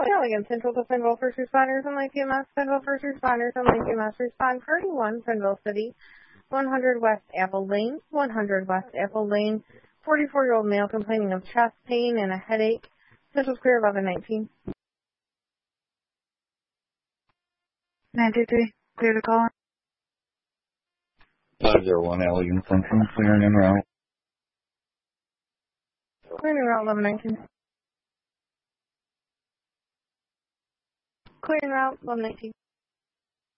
Allegan Central to Fenville First Responders and Lake EMS. Fenville First Responders and Lake EMS respond 31 Fenville City, 100 West Apple Lane, 100 West Apple Lane. 44-year-old male complaining of chest pain and a headache. Central Square 1119. 923, clear to call. 501 Allegan Central, clearing en route. Clearing en route 1119. Clearing route 1119.